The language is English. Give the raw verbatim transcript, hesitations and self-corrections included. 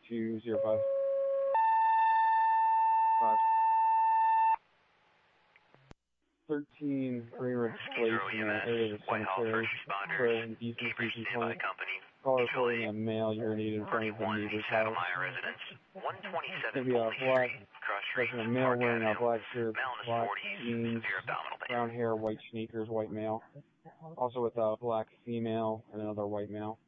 two zero five. Five. thirteen Green Ridge Place in the area of the cemetery. For indecency complaint. Call reporting a male urinated in front of the neighbor's house. Maybe a black person, a male wearing a black shirt, black jeans, brown hair, white sneakers, white male. Also with a black female and another white male.